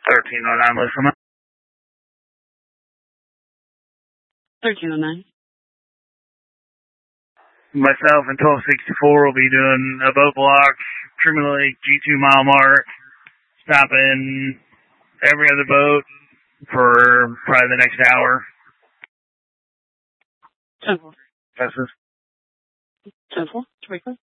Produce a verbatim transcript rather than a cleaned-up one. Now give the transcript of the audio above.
thirteen oh nine, listen. thirteen oh nine. Myself and twelve sixty-four will be doing a boat block, Trimley Lake G two mile mark, stopping every other boat for probably the next hour. ten four. That's it. ten four, Jamaica.